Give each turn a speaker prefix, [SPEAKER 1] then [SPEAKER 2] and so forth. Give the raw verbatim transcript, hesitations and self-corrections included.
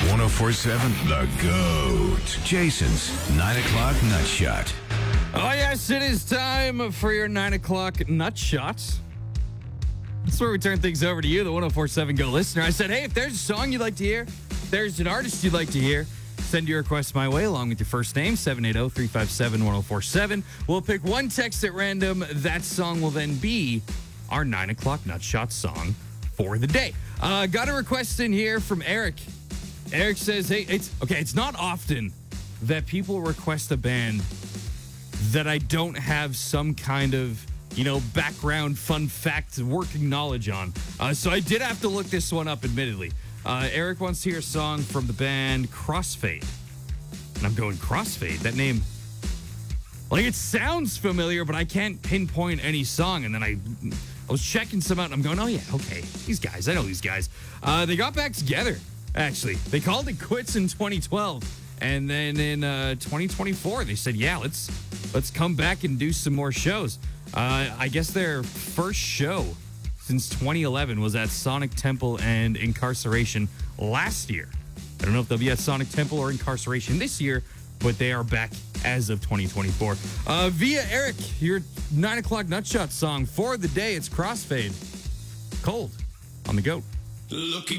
[SPEAKER 1] one oh four seven, The GOAT. Jason's nine o'clock Nut Shot.
[SPEAKER 2] Oh, yes, it is time for your nine o'clock Nut Shots. That's where we turn things over to you, the one oh four seven Go listener. I said, hey, if there's a song you'd like to hear, if there's an artist you'd like to hear, send your request my way along with your first name, seven eight zero, three five seven, one oh four seven. We'll pick one text at random. That song will then be our nine o'clock Nut Shot song for the day. Uh, got a request in here from Eric. Eric says, hey, it's okay, it's not often that people request a band that I don't have some kind of, you know, background, fun fact, working knowledge on. Uh, so I did have to look this one up, admittedly. Uh, Eric wants to hear a song from the band Crossfade. And I'm going, Crossfade? That name, like, it sounds familiar, but I can't pinpoint any song. And then I, I was checking some out, and I'm going, oh, yeah, okay, these guys, I know these guys. Uh, they got back together, actually. They called it quits in twenty twelve. And then in uh, twenty twenty-four, they said, yeah, let's let's come back and do some more shows. Uh, I guess their first show since twenty eleven was at Sonic Temple and Incarceration last year. I don't know if they'll be at Sonic Temple or Incarceration this year, but they are back as of twenty twenty-four. Uh, via Eric, your nine o'clock Nutshot song for the day, it's Crossfade. Cold on the GOAT.
[SPEAKER 3] Looking